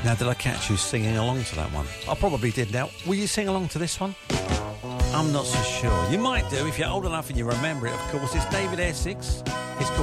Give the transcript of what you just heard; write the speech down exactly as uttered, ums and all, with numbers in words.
Now, did I catch you singing along to that one? I probably did. Now, will you sing along to this one? I'm not so sure. You might do if you're old enough and you remember it, of course. It's David Essex